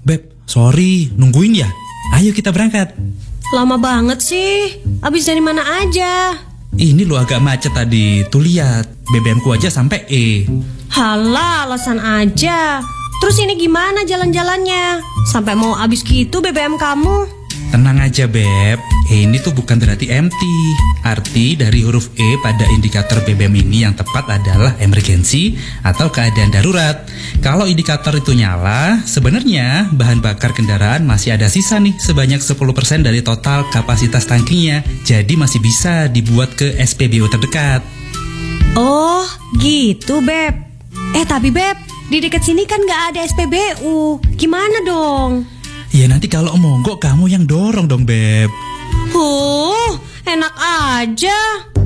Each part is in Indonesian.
Beb, sorry, nungguin ya? Ayo kita berangkat. Lama banget sih. Abis dari mana aja? Ini lo agak macet tadi. Tuh lihat, BBM-ku aja sampai E. Halah, alasan aja. Terus ini gimana jalan-jalannya? Sampai mau habis gitu BBM kamu? Tenang aja, Beb. Ini tuh bukan berarti empty. Arti dari huruf E pada indikator BBM ini yang tepat adalah emergency atau keadaan darurat. Kalau indikator itu nyala, sebenarnya bahan bakar kendaraan masih ada sisa nih sebanyak 10% dari total kapasitas tangkinya. Jadi masih bisa dibuat ke SPBU terdekat. Oh, gitu, Beb. Tapi Beb, di dekat sini kan nggak ada SPBU. Gimana dong? Ya nanti kalau mogok kamu yang dorong dong, Beb. Enak aja.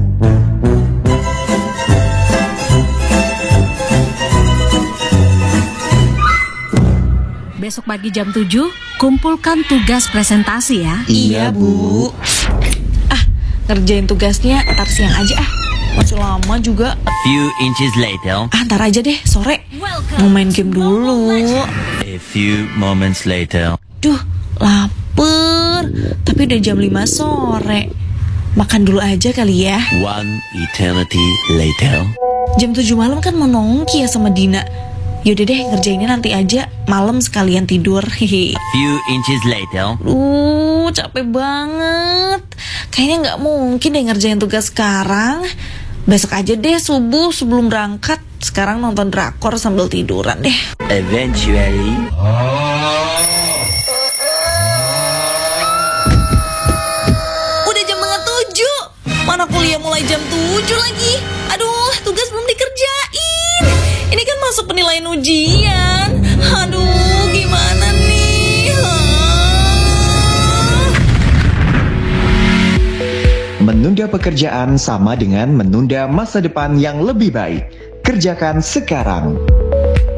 Besok pagi jam 7, kumpulkan tugas presentasi ya. Iya, Bu. Ngerjain tugasnya ntar siang aja Masih lama juga. A few inches later. Ntar aja deh, sore. Mau main game dulu. A few moments later. Duh, lapar. Tapi udah jam 5 sore. Makan dulu aja kali ya. One eternity later. Jam 7 malam kan mau nongki ya sama Dina. Yaudah deh, ngerjainnya nanti aja. Malam sekalian tidur. Hehe. Few inches later. Capek banget. Kayaknya nggak mungkin deh ngerjain tugas sekarang. Besok aja deh subuh sebelum berangkat. Sekarang nonton drakor sambil tiduran deh. Eventually. Udah jam 6:30. Mana kuliah mulai jam 7 lagi. Aduh, tugas belum dikerjain. Ini kan masuk penilaian ujian. Aduh, gimana nih? Menunda pekerjaan sama dengan menunda masa depan yang lebih baik. Kerjakan sekarang.